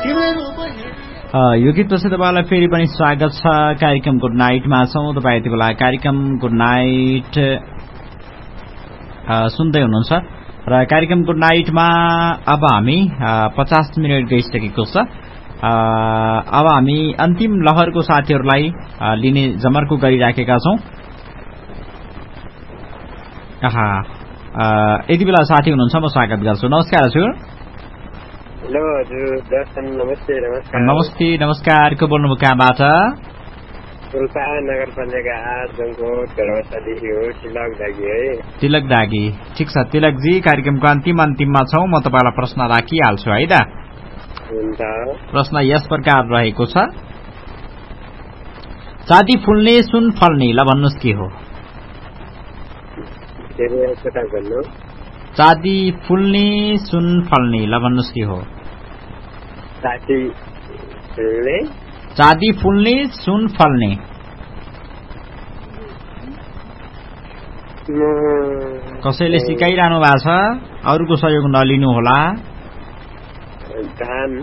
यो गीतपछि तपाईँलाई फेरि पनि स्वागत छ कार्यक्रम गुड नाइटमा छौँ। तपाईँ यति बेला कार्यक्रम गुड नाइट सुन्दै हुनुहुन्छ र कार्यक्रम गुड नाइटमा अब हामी 50 मिनट गइसकेको छ। अब हामी अन्तिम लहरको साथीहरूलाई लिने जमर्को गरिराखेका छौँ। यति बेला साथी हुनुहुन्छ, म स्वागत गर्छु। नमस्कार हजुर। हेलो हजुर, दर्शन नमस्ते। नमस्कार। नमस्ते नमस्कार। को बोल्नुभयो, कहाँबाट? रोल्पा नगरपालिका 8 जङ्गकोट घरवासादेखि हो। तिलक दागी है। तिलक दागी, ठिक छ तिलकजी, कार्यक्रमको अन्तिममा छौँ। म तपाईँलाई प्रश्न राखिहाल्छु है त। हुन्छ। प्रश्न यस प्रकार रहेको छ, चाँदी फुल्ने सुन फल्ने, ल भन्नुहोस् के हो? चाँदी फुल्ने सुन फल्ने, ल भन्नुहोस् के हो? चाँदी फुल्ने सुन फल्ने। कसैले सिकाइरहनु भएको छ, अरूको सहयोग नलिनु होला।